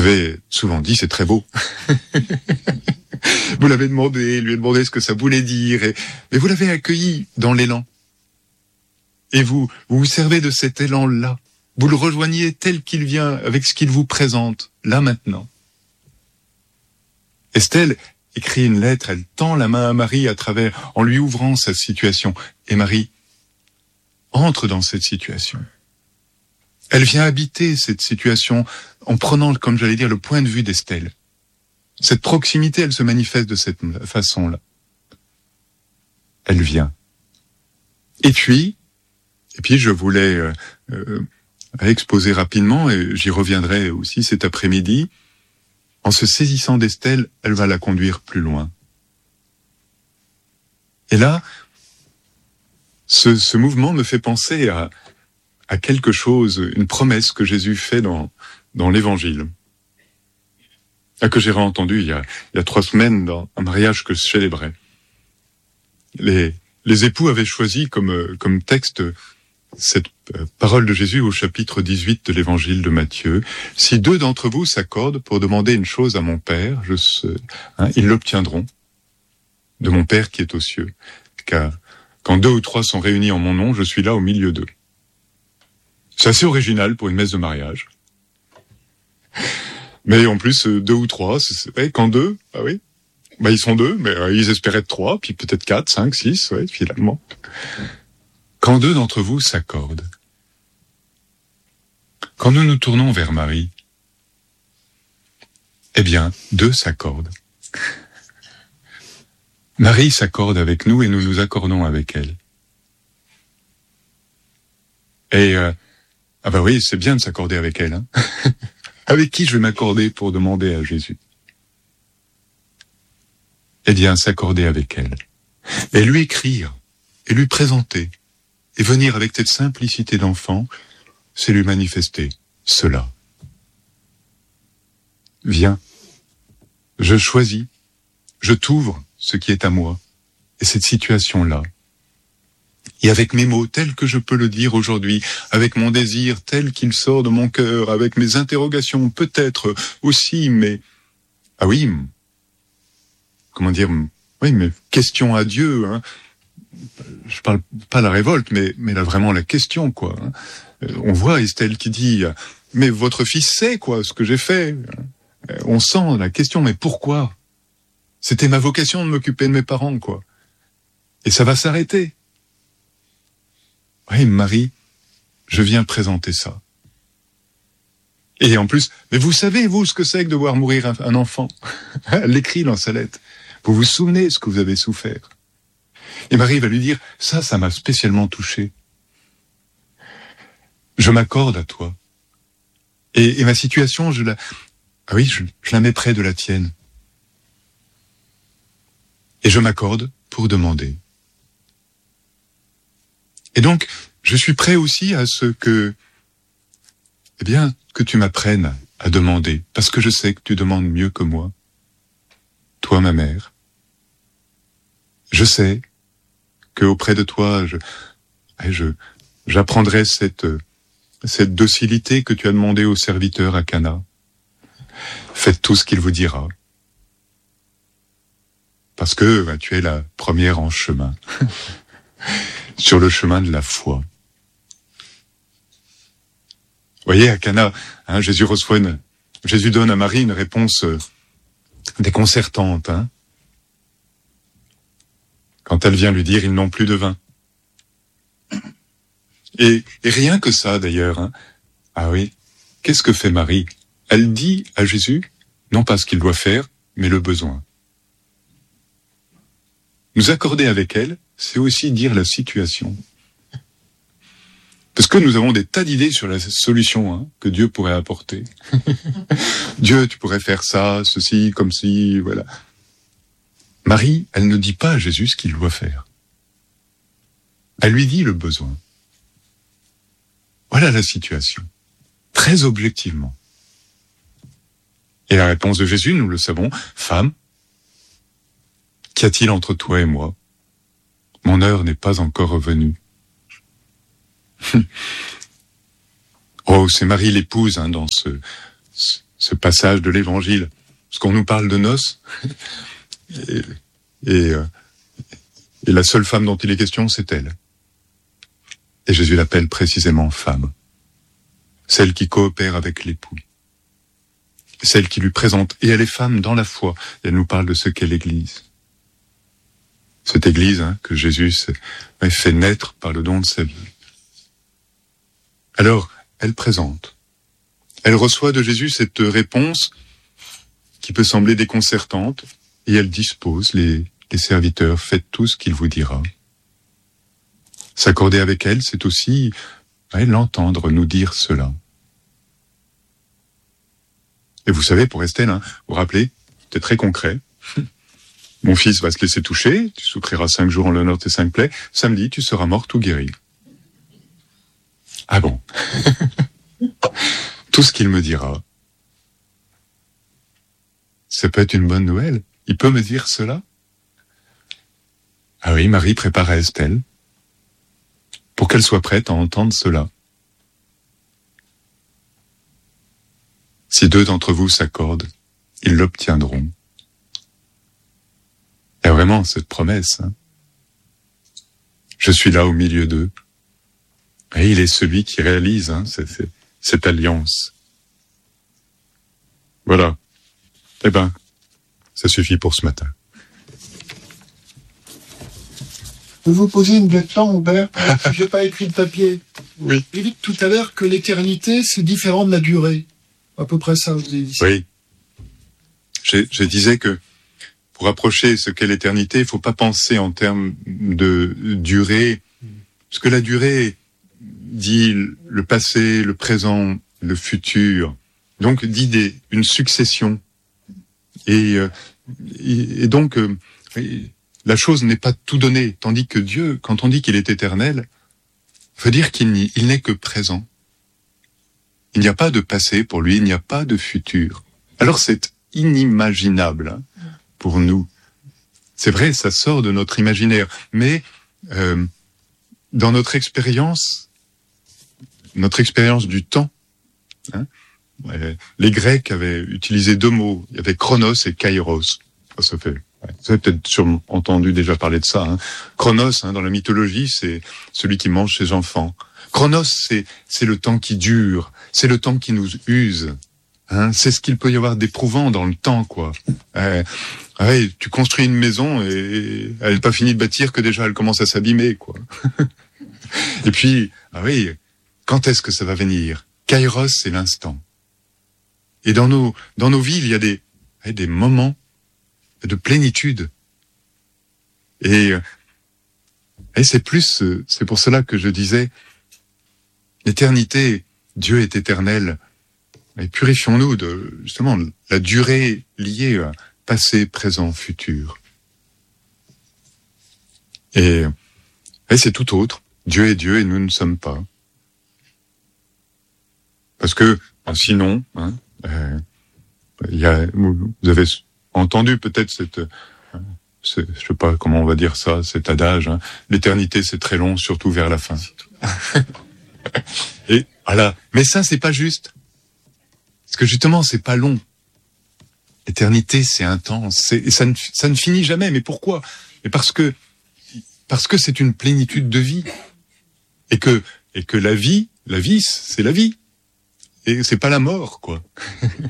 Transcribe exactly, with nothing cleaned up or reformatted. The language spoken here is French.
avez souvent dit, c'est très beau. Vous l'avez demandé, lui avez demandé ce que ça voulait dire, et, et vous l'avez accueilli dans l'élan. Et vous, vous vous servez de cet élan-là. Vous le rejoignez tel qu'il vient, avec ce qu'il vous présente, là maintenant. Estelle écrit une lettre, elle tend la main à Marie à travers, en lui ouvrant sa situation. Et Marie entre dans cette situation. Elle vient habiter cette situation en prenant, comme j'allais dire, le point de vue d'Estelle. Cette proximité, elle se manifeste de cette façon-là. Elle vient. Et puis, et puis je voulais euh, euh, exposer rapidement, et j'y reviendrai aussi cet après-midi, en se saisissant d'Estelle, elle va la conduire plus loin. Et là, ce, ce mouvement me fait penser à, à quelque chose, une promesse que Jésus fait dans, dans l'Évangile, que j'ai réentendu il y a, il y a trois semaines dans un mariage que je célébrais. Les, les époux avaient choisi comme, comme texte cette parole de Jésus au chapitre dix-huit de l'Évangile de Matthieu. « Si deux d'entre vous s'accordent pour demander une chose à mon Père, je sais, hein, ils l'obtiendront de mon Père qui est aux cieux. Car quand deux ou trois sont réunis en mon nom, je suis là au milieu d'eux. » C'est assez original pour une messe de mariage. Mais en plus, deux ou trois, c'est, ouais, quand deux, ah oui, bah ils sont deux, mais euh, ils espéraient être trois, puis peut-être quatre, cinq, six, ouais, finalement. Quand deux d'entre vous s'accordent, quand nous nous tournons vers Marie, eh bien, deux s'accordent. Marie s'accorde avec nous et nous nous accordons avec elle. Et, euh, ah bah oui, c'est bien de s'accorder avec elle, hein. Avec qui je vais m'accorder pour demander à Jésus? Eh bien, s'accorder avec elle. Et lui écrire, et lui présenter, et venir avec cette simplicité d'enfant, c'est lui manifester cela. Viens, je choisis, je t'ouvre ce qui est à moi, et cette situation-là. Et avec mes mots tels que je peux le dire aujourd'hui, avec mon désir tel qu'il sort de mon cœur, avec mes interrogations peut-être aussi, mais... Ah oui, comment dire, oui, mais question à Dieu, hein. Je parle pas la révolte, mais, mais là vraiment la question, quoi. On voit Estelle qui dit, mais votre fils sait, quoi, ce que j'ai fait. On sent la question, mais pourquoi? C'était ma vocation de m'occuper de mes parents, quoi. Et ça va s'arrêter. Oui, Marie, je viens présenter ça. Et en plus, mais vous savez, vous, ce que c'est que de voir mourir un, un enfant? Elle l'écrit dans sa lettre. Vous vous souvenez ce que vous avez souffert? Et Marie va lui dire, ça, ça m'a spécialement touché. Je m'accorde à toi. Et, et ma situation, je la, ah oui, je, je la mets près de la tienne. Et je m'accorde pour demander. Et donc, je suis prêt aussi à ce que, eh bien, que tu m'apprennes à demander, parce que je sais que tu demandes mieux que moi. Toi, ma mère. Je sais que auprès de toi, je, je, j'apprendrai cette, cette docilité que tu as demandé au serviteur à Cana. Faites tout ce qu'il vous dira. Parce que ben, tu es la première en chemin. Sur le chemin de la foi. Vous voyez, à Cana, hein, Jésus reçoit une, Jésus donne à Marie une réponse euh, déconcertante, hein. Quand elle vient lui dire, ils n'ont plus de vin. Et, et rien que ça, d'ailleurs, hein. Ah oui, qu'est-ce que fait Marie? Elle dit à Jésus, non pas ce qu'il doit faire, mais le besoin. Nous accorder avec elle, c'est aussi dire la situation. Parce que nous avons des tas d'idées sur la solution, hein, que Dieu pourrait apporter. Dieu, tu pourrais faire ça, ceci, comme ci, voilà. Marie, elle ne dit pas à Jésus ce qu'il doit faire. Elle lui dit le besoin. Voilà la situation, très objectivement. Et la réponse de Jésus, nous le savons, femme, qu'y a-t-il entre toi et moi? Mon heure n'est pas encore revenue. Oh, c'est Marie l'épouse, hein, dans ce, ce passage de l'Évangile, parce qu'on nous parle de noces, et, et, euh, et la seule femme dont il est question, c'est elle. Et Jésus l'appelle précisément femme, celle qui coopère avec l'époux, celle qui lui présente, et elle est femme dans la foi, et elle nous parle de ce qu'est l'Église. Cette Église hein, que Jésus fait naître par le don de sa vie. Alors, elle présente, elle reçoit de Jésus cette réponse qui peut sembler déconcertante, et elle dispose les, les serviteurs, faites tout ce qu'il vous dira. S'accorder avec elle, c'est aussi ouais, l'entendre nous dire cela. Et vous savez, pour Estelle, hein, vous vous rappelez, c'était très concret. Mon fils va se laisser toucher, tu souffriras cinq jours en l'honneur de tes cinq plaies, samedi, tu seras morte ou guérie. Ah bon? Tout ce qu'il me dira, ça peut être une bonne nouvelle. Il peut me dire cela? Ah oui, Marie prépare Estelle pour qu'elle soit prête à entendre cela. Si deux d'entre vous s'accordent, ils l'obtiendront. Il y a vraiment cette promesse. Hein. Je suis là au milieu d'eux. Et il est celui qui réalise hein, cette, cette alliance. Voilà. Eh ben, ça suffit pour ce matin. Je vais vous poser une question, Hubert, si je n'ai pas écrit de papier. Oui. J'ai dit tout à l'heure que l'éternité, c'est différent de la durée. À peu près ça, vous avez dit ça. Oui. Je, je disais que pour approcher ce qu'est l'éternité, il ne faut pas penser en termes de durée, parce que la durée dit le passé, le présent, le futur, donc dit des, une succession. Et, euh, et, et donc, euh, la chose n'est pas tout donné, tandis que Dieu, quand on dit qu'il est éternel, veut dire qu'il n'y, il n'est que présent. Il n'y a pas de passé pour lui, il n'y a pas de futur. Alors c'est inimaginable hein, pour nous. C'est vrai, ça sort de notre imaginaire, mais euh, dans notre expérience, notre expérience du temps, hein, euh, les Grecs avaient utilisé deux mots, il y avait chronos et kairos. Ça se fait. Vous avez peut-être sûrement entendu déjà parler de ça. Hein. Chronos, hein, dans la mythologie, c'est celui qui mange ses enfants. Chronos, c'est, c'est le temps qui dure, c'est le temps qui nous use. Hein. C'est ce qu'il peut y avoir d'éprouvant dans le temps, quoi. Euh, ouais, tu construis une maison et elle n'est pas finie de bâtir que déjà elle commence à s'abîmer, quoi. Et puis, ah oui, quand est-ce que ça va venir? Kairos, c'est l'instant. Et dans nos, dans nos vies, il y a des, des moments de plénitude. Et, et c'est plus, c'est pour cela que je disais, l'éternité, Dieu est éternel. Et purifions-nous de, justement, la durée liée à passé, présent, futur. Et, et c'est tout autre. Dieu est Dieu et nous ne sommes pas. Parce que, sinon, hein, euh, il y a, vous avez entendu peut-être cette, ce, je sais pas comment on va dire ça, cet adage, hein, l'éternité c'est très long, surtout vers la fin. Et voilà. Mais ça c'est pas juste. Parce que justement c'est pas long. L'éternité c'est intense, c'est, et ça ne, ça ne finit jamais. Mais pourquoi? Et parce que, parce que c'est une plénitude de vie. Et que, et que la vie, la vie c'est la vie. Et c'est pas la mort, quoi.